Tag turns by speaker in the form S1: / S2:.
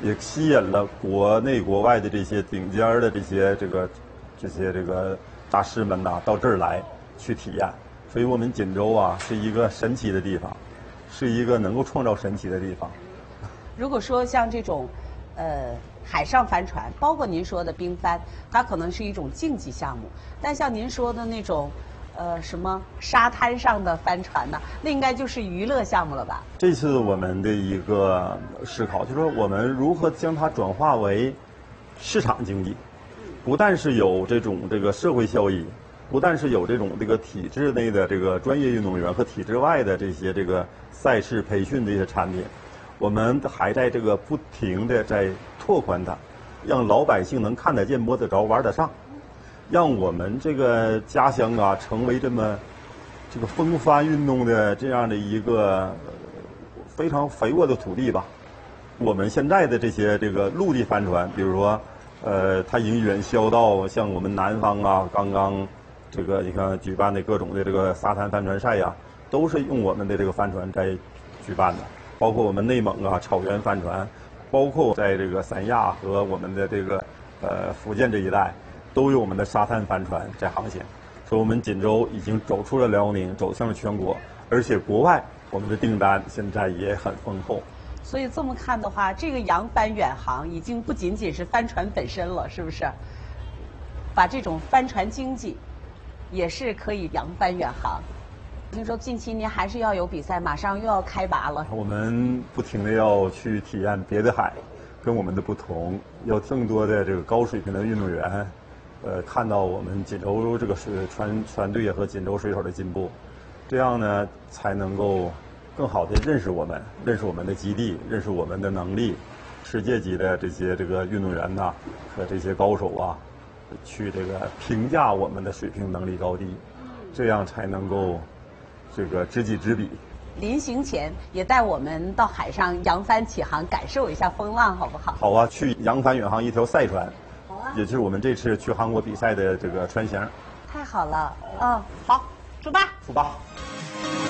S1: 也吸引了国内国外的这些顶尖的这些大师们呐，到这儿来去体验。所以我们锦州啊是一个神奇的地方，是一个能够创造神奇的地方。
S2: 如果说像这种，海上帆船，包括您说的冰帆，它可能是一种竞技项目，但像您说的那种，什么沙滩上的帆船呢，那应该就是娱乐项目了吧？
S1: 这次我们的一个思考，就是说我们如何将它转化为市场经济，不但是有这个社会效益，不但是有这个体制内的这个专业运动员和体制外的这些赛事培训的一些产品，我们还在不停的在拓宽它，让老百姓能看得见、摸得着、玩得上，让我们家乡啊成为这么风帆运动的这样的一个非常肥沃的土地吧。我们现在的这些陆地帆船，比如说它已经远销到像我们南方啊，刚刚你看举办的各种的沙滩帆船赛呀，都是用我们的帆船在举办的。包括我们内蒙啊草原帆船，包括在三亚和我们的福建这一带，都有我们的沙滩帆船在航行。所以我们锦州已经走出了辽宁，走向了全国，而且国外我们的订单现在也很丰厚。
S2: 所以这么看的话，这个扬帆远航已经不仅仅是帆船本身了，是不是？把这种帆船经济也是可以扬帆远航。听说近期您还是要有比赛，马上又要开拔了。
S1: 我们不停的要去体验别的海，跟我们的不同，要更多的高水平的运动员，看到我们锦州船队和锦州水手的进步，这样呢才能够更好的认识我们的基地，认识我们的能力，世界级的这些运动员呐和这些高手啊，去评价我们的水平能力高低，这样才能够知己知彼。
S2: 临行前也带我们到海上扬帆起航，感受一下风浪，好不好？
S1: 好啊，去扬帆远航一条赛船，好啊，也就是我们这次去韩国比赛的船型。
S2: 太好了，好，出发。
S1: 出发。